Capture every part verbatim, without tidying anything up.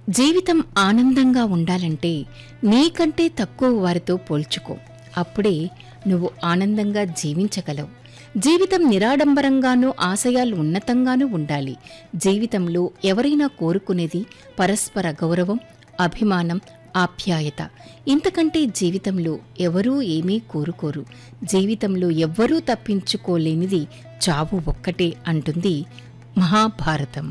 జీవితం ఆనందంగా ఉండాలంటే నీకంటే తక్కువ వారితో పోల్చుకో. అప్పుడే నువ్వు ఆనందంగా జీవించగలవు. జీవితం నిరాడంబరంగానూ ఆశయాలు ఉన్నతంగానూ ఉండాలి. జీవితంలో ఎవరైనా కోరుకునేది పరస్పర గౌరవం, అభిమానం, ఆప్యాయత. ఇంతకంటే జీవితంలో ఎవరూ ఏమీ కోరుకోరు. జీవితంలో ఎవ్వరూ తప్పించుకోలేనిది చావు ఒక్కటే అంటుంది మహాభారతం.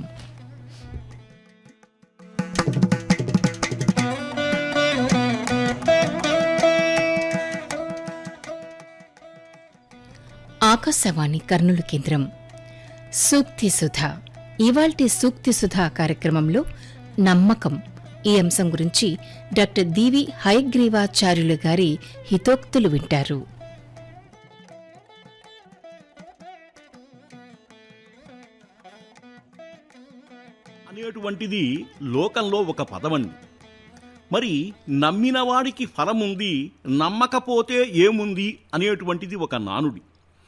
ఆకాశవాణి కర్నూలు కేంద్రం. సూక్తి సుధ. ఇవాల్టి సూక్తి సుధ కార్యక్రమంలో నమ్మకం ఈ అంశం గురించి డాక్టర్ దీవి హయగ్రీవాచార్యులు గారి హితోక్తులు వింటారు. అనేటువంటిది లోకంలో ఒక పదమండి. మరి నమ్మినవాడికి ఫలముంది, నమ్మకపోతే ఏముంది అనేటువంటిది ఒక నానుడి.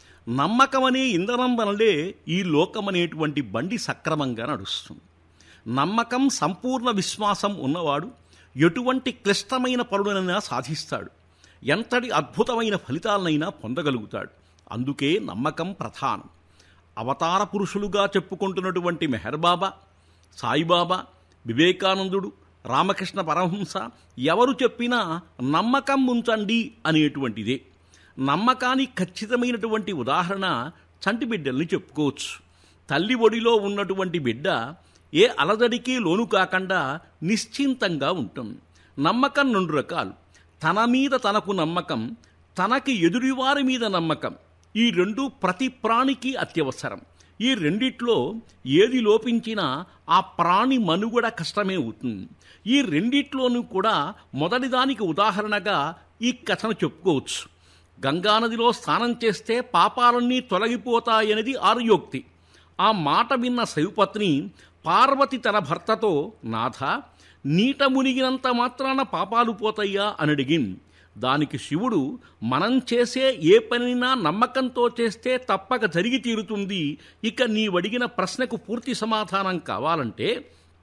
నమ్మకమనే ఇంధనం వలనే ఈ లోకమనేటువంటి బండి సక్రమంగా నడుస్తుంది. నమ్మకం, సంపూర్ణ విశ్వాసం ఉన్నవాడు ఎటువంటి క్లిష్టమైన పనులనైనా సాధిస్తాడు, ఎంతటి అద్భుతమైన ఫలితాలనైనా పొందగలుగుతాడు. అందుకే నమ్మకం ప్రధానం. అవతార పురుషులుగా చెప్పుకుంటున్నటువంటి మెహర్బాబా, సాయిబాబా, వివేకానందుడు, రామకృష్ణ పరమహంస ఎవరు చెప్పినా నమ్మకం ఉంచండి అనేటువంటిదే. నమ్మకానికి ఖచ్చితమైనటువంటి ఉదాహరణ చంటి బిడ్డల్ని చెప్పుకోవచ్చు. తల్లి ఒడిలో ఉన్నటువంటి బిడ్డ ఏ అలజడికి లోను కాకుండా నిశ్చింతంగా ఉంటుంది. నమ్మకం రెండు రకాలు. తన మీద తనకు నమ్మకం, తనకి ఎదుటివారి మీద నమ్మకం. ఈ రెండు ప్రతి ప్రాణికి అత్యవసరం. ఈ రెండిట్లో ఏది లోపించినా ఆ ప్రాణి మనుగడ కష్టమే అవుతుంది. ఈ రెండిట్లోనూ కూడా మొదటిదానికి ఉదాహరణగా ఈ కథను చెప్పుకోవచ్చు. గంగానదిలో స్నానం చేస్తే పాపాలన్నీ తొలగిపోతాయనేది ఆర్యోక్తి. ఆ మాట విన్న శివపత్ని పార్వతి తన భర్తతో, నాథ, నీట మునిగినంత మాత్రాన పాపాలు పోతాయా అని అడిగింది. దానికి శివుడు, మనం చేసే ఏ పనినా నమ్మకంతో చేస్తే తప్పక జరిగి తీరుతుంది. ఇక నీవడిగిన ప్రశ్నకు పూర్తి సమాధానం కావాలంటే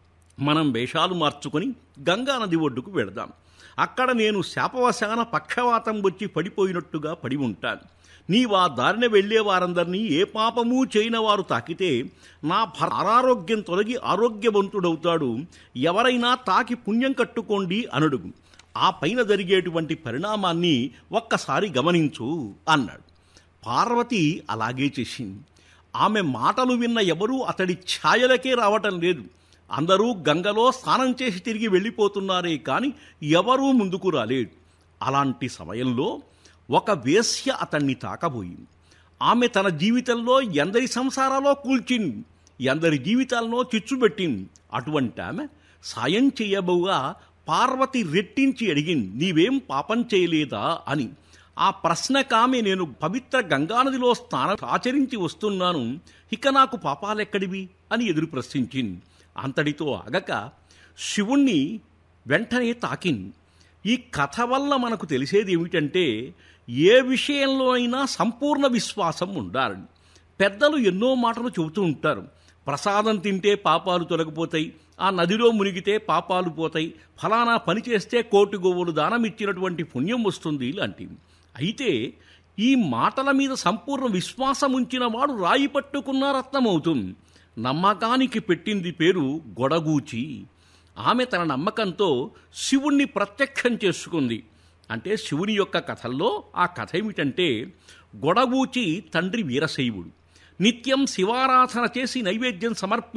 మనం వేషాలు మార్చుకొని గంగానది ఒడ్డుకు వెళదాం. అక్కడ నేను శాపవశాన పక్షవాతం వచ్చి పడిపోయినట్టుగా పడి ఉంటాను. నీవా దారిన వెళ్లే వారందరినీ ఏ పాపమూ చేయని వారు తాకితే నా అనారోగ్యం తొలగి ఆరోగ్యవంతుడవుతాడు. ఎవరైనా తాకి పుణ్యం కట్టుకోండి అనడుగు. ఆ పైన జరిగేటువంటి పరిణామాన్ని ఒక్కసారి గమనించు అన్నాడు. పార్వతి అలాగే చేసింది. ఆమె మాటలు విన్న ఎవరూ అతడి ఛాయలకే రావటం లేదు. అందరూ గంగలో స్నానం చేసి తిరిగి వెళ్ళిపోతున్నారే కాని ఎవరూ ముందుకు రాలేడు. అలాంటి సమయంలో ఒక వేశ్య అతన్ని తాకబోయింది. ఆమె తన జీవితంలో ఎందరి సంసారాలో కూల్చింది, ఎందరి జీవితాల్లో చిచ్చుబెట్టింది. అటువంటి ఆమె సాయం చేయబోగా పార్వతి రెట్టించి అడిగింది, నీవేం పాపం చేయలేదా అని. ఆ ప్రశ్నకామె, నేను పవిత్ర గంగానదిలో స్నానం ఆచరించి వస్తున్నాను, ఇక నాకు పాపాలెక్కడివి అని ఎదురు ప్రశ్నించింది. అంతటితో ఆగక శివుణ్ణి వెంటనే తాకింది. ఈ కథ వల్ల మనకు తెలిసేది ఏమిటంటే, ఏ విషయంలో అయినా సంపూర్ణ విశ్వాసం ఉండాలి. పెద్దలు ఎన్నో మాటలు చెబుతూ ఉంటారు. ప్రసాదం తింటే పాపాలు తొలగిపోతాయి, ఆ నదిలో మునిగితే పాపాలు పోతాయి, ఫలానా పని చేస్తే కోటి గోవులు దానం ఇచ్చినటువంటి పుణ్యం వస్తుంది లాంటివి. అయితే ఈ మాటల మీద సంపూర్ణ విశ్వాసం ఉంచిన వాడు రాయి పట్టుకున్న రత్నమవుతుంది. నమ్మకానికి పెట్టింది పేరు గొడగూచి. ఆమె తన నమ్మకంతో శివుణ్ణి ప్రత్యక్షం చేసుకుంది. అంటే శివుని యొక్క కథల్లో ఆ కథ ఏమిటంటే, గొడగూచి తండ్రి వీరశైవుడు. నిత్యం శివారాధన చేసి నైవేద్యం సమర్పి